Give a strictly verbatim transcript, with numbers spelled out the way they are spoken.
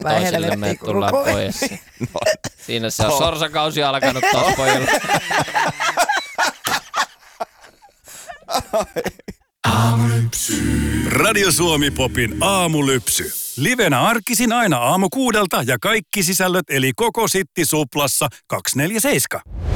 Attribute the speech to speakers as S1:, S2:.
S1: toisille me tullaan pois. No. Siinä se on no. sorsakausi alkanut taas pojilla.
S2: Radio Suomi Popin aamulypsy. Livenä arkisin aina aamu kuudelta ja kaikki sisällöt eli koko Sitti Suplassa kaksikymmentäneljä seitsemän.